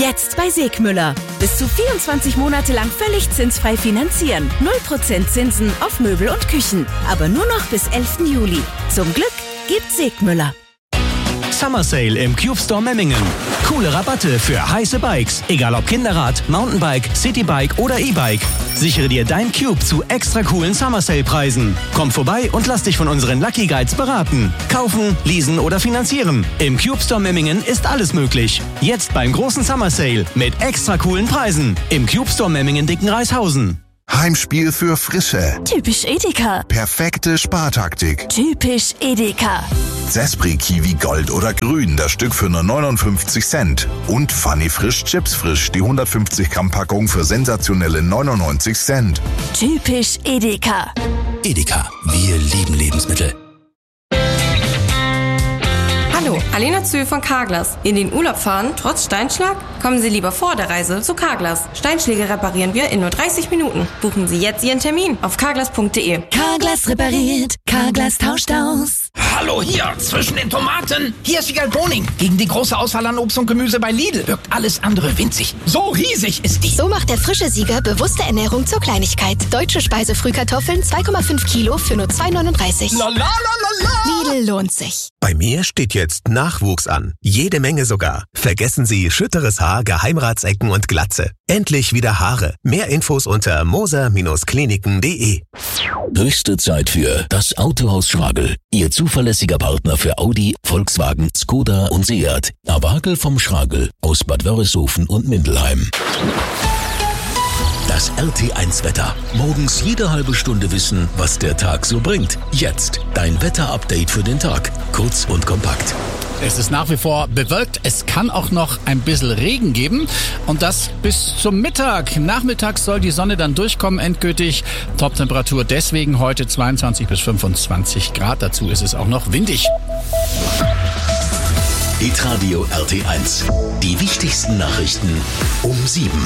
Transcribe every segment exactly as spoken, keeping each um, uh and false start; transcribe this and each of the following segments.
Jetzt bei Segmüller. Bis zu vierundzwanzig Monate lang völlig zinsfrei finanzieren. null Prozent Zinsen auf Möbel und Küchen. Aber nur noch bis elften Juli. Zum Glück gibt's Segmüller. Summer Sale im Cube Store Memmingen. Coole Rabatte für heiße Bikes, egal ob Kinderrad, Mountainbike, Citybike oder E-Bike. Sichere dir dein Cube zu extra coolen Summer Sale Preisen. Komm vorbei und lass dich von unseren Lucky Guides beraten. Kaufen, leasen oder finanzieren. Im Cube Store Memmingen ist alles möglich. Jetzt beim großen Summer Sale mit extra coolen Preisen. Im Cube Store Memmingen Dickenreishausen. Heimspiel für Frische. Typisch Edeka. Perfekte Spartaktik. Typisch Edeka. Zespri Kiwi Gold oder Grün, das Stück für nur neunundfünfzig Cent. Und Funny Frisch Chips Frisch, die hundertfünfzig Gramm Packung für sensationelle neunundneunzig Cent. Typisch Edeka. Edeka, wir lieben Lebensmittel. Hallo, Alena Zühl von Carglass. In den Urlaub fahren, trotz Steinschlag? Kommen Sie lieber vor der Reise zu Carglass. Steinschläge reparieren wir in nur dreißig Minuten. Buchen Sie jetzt Ihren Termin auf carglass punkt de. Carglass repariert. Carglass tauscht aus. Hallo hier, zwischen den Tomaten. Hier ist Wiegald Boning. Gegen die große Auswahl an Obst und Gemüse bei Lidl wirkt alles andere winzig. So riesig ist die. So macht der frische Sieger bewusste Ernährung zur Kleinigkeit. Deutsche Speisefrühkartoffeln zwei Komma fünf Kilo für nur zwei neununddreißig. La la la la la. Lidl lohnt sich. Bei mir steht jetzt Nachwuchs an. Jede Menge sogar. Vergessen Sie schütteres Haar, Geheimratsecken und Glatze. Endlich wieder Haare. Mehr Infos unter moser Kliniken punkt de. Höchste Zeit für das Autohaus Schragel. Ihr zuverlässiger Partner für Audi, Volkswagen, Skoda und Seat. Abagel vom Schragel aus Bad Wörishofen und Mindelheim. Das R T eins Wetter. Morgens jede halbe Stunde wissen, was der Tag so bringt. Jetzt dein Wetterupdate für den Tag. Kurz und kompakt. Es ist nach wie vor bewölkt. Es kann auch noch ein bisschen Regen geben. Und das bis zum Mittag. Nachmittags soll die Sonne dann durchkommen endgültig. Toptemperatur deswegen heute zweiundzwanzig bis fünfundzwanzig Grad. Dazu ist es auch noch windig. Hitradio R T eins. Die wichtigsten Nachrichten um sieben.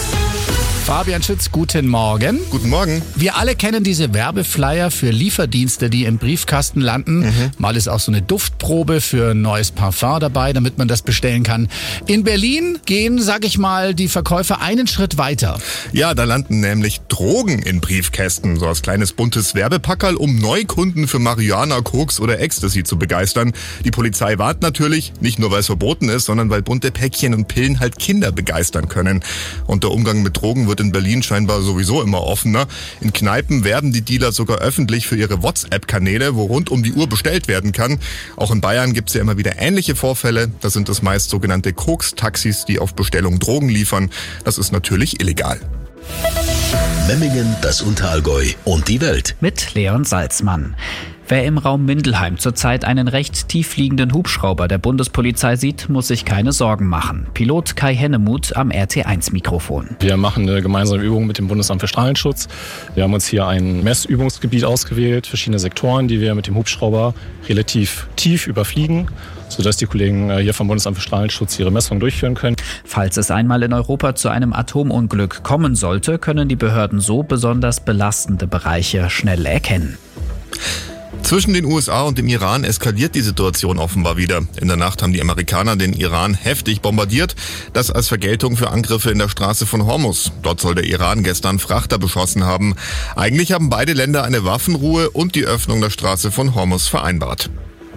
Fabian Schütz, guten Morgen. Guten Morgen. Wir alle kennen diese Werbeflyer für Lieferdienste, die im Briefkasten landen. Mhm. Mal ist auch so eine Duftprobe für ein neues Parfum dabei, damit man das bestellen kann. In Berlin gehen, sag ich mal, die Verkäufer einen Schritt weiter. Ja, da landen nämlich Drogen in Briefkästen. So als kleines buntes Werbepackerl, um Neukunden für Marihuana, Koks oder Ecstasy zu begeistern. Die Polizei warnt natürlich, nicht nur weil es verboten ist, sondern weil bunte Päckchen und Pillen halt Kinder begeistern können. Und der Umgang mit Drogen wird in Berlin scheinbar sowieso immer offener. In Kneipen werben die Dealer sogar öffentlich für ihre WhatsApp-Kanäle, wo rund um die Uhr bestellt werden kann. Auch in Bayern gibt es ja immer wieder ähnliche Vorfälle. Da sind es meist sogenannte Koks-Taxis, die auf Bestellung Drogen liefern. Das ist natürlich illegal. Memmingen, das Unterallgäu und die Welt. Mit Leon Salzmann. Wer im Raum Mindelheim zurzeit einen recht tief fliegenden Hubschrauber der Bundespolizei sieht, muss sich keine Sorgen machen. Pilot Kai Hennemuth am R T eins Mikrofon. Wir machen eine gemeinsame Übung mit dem Bundesamt für Strahlenschutz. Wir haben uns hier ein Messübungsgebiet ausgewählt, verschiedene Sektoren, die wir mit dem Hubschrauber relativ tief überfliegen, sodass die Kollegen hier vom Bundesamt für Strahlenschutz ihre Messungen durchführen können. Falls es einmal in Europa zu einem Atomunglück kommen sollte, können die Behörden so besonders belastende Bereiche schnell erkennen. Zwischen den U S A und dem Iran eskaliert die Situation offenbar wieder. In der Nacht haben die Amerikaner den Iran heftig bombardiert. Das als Vergeltung für Angriffe in der Straße von Hormuz. Dort soll der Iran gestern Frachter beschossen haben. Eigentlich haben beide Länder eine Waffenruhe und die Öffnung der Straße von Hormuz vereinbart.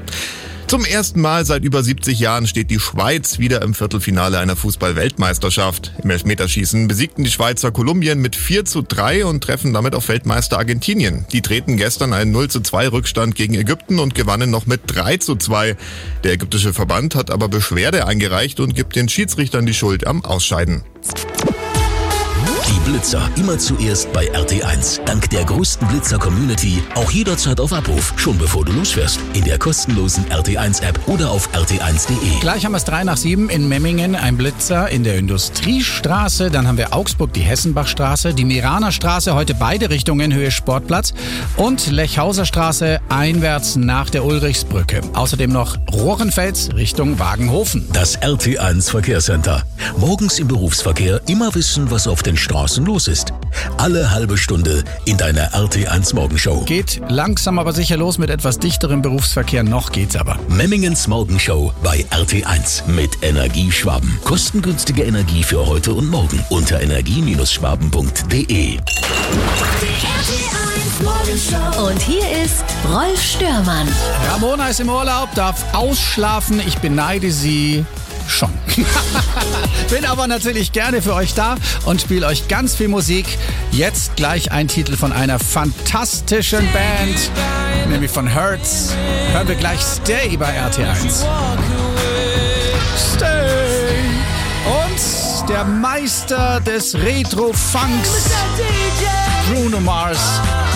Zum ersten Mal seit über siebzig Jahren steht die Schweiz wieder im Viertelfinale einer Fußball-Weltmeisterschaft. Im Elfmeterschießen besiegten die Schweizer Kolumbien mit vier zu drei und treffen damit auf Weltmeister Argentinien. Die treten gestern einen null zu zwei Rückstand gegen Ägypten und gewannen noch mit drei zu zwei. Der ägyptische Verband hat aber Beschwerde eingereicht und gibt den Schiedsrichtern die Schuld am Ausscheiden. Die Blitzer immer zuerst bei R T eins. Dank der größten Blitzer-Community auch jederzeit auf Abruf, schon bevor du losfährst. In der kostenlosen R T eins App oder auf r t eins punkt de. Gleich haben wir es drei nach sieben in Memmingen, ein Blitzer in der Industriestraße. Dann haben wir Augsburg, die Hessenbachstraße, die Meraner Straße, heute beide Richtungen Höhe Sportplatz und Lechhauser Straße einwärts nach der Ulrichsbrücke. Außerdem noch Rohrenfels Richtung Wagenhofen. Das R T eins Verkehrscenter. Morgens im Berufsverkehr immer wissen, was auf den Straßen los ist. Alle halbe Stunde in deiner R T eins Morgenshow. Geht langsam aber sicher los mit etwas dichterem Berufsverkehr. Noch geht's aber. Memmingens Morgenshow bei R T eins mit Energieschwaben. Kostengünstige Energie für heute und morgen unter energie schwaben punkt de. Und hier ist Rolf Störmann. Ramona ist im Urlaub, darf ausschlafen. Ich beneide sie schon. Bin aber natürlich gerne für euch da und spiele euch ganz viel Musik. Jetzt gleich ein Titel von einer fantastischen Band, nämlich von Hurts. Hören wir gleich Stay bei R T eins. Stay! Und der Meister des Retro-Funks, Bruno Mars.